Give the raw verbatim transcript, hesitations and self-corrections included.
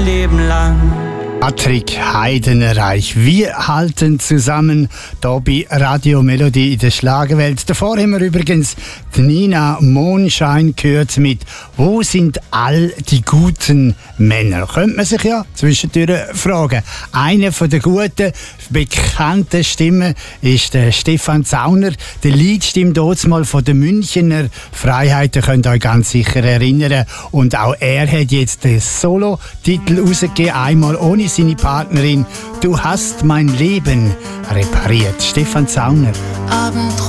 mein Leben lang. Patrick Heidenreich. Wir halten zusammen hier bei Radio Melodie in der Schlagerwelt. Davor haben wir übrigens die Nina Mondschein gehört mit «Wo sind all die guten Männer?» Könnte man sich ja zwischendurch fragen. Eine von der guten, bekannten Stimmen ist der Stefan Zauner, der Leadstimme dort mal von den Münchner Freiheiten, könnt ihr euch ganz sicher erinnern. Und auch er hat jetzt den Solo-Titel rausgegeben, einmal ohne seine Partnerin. «Du hast mein Leben repariert». Stefan Zauner. Abend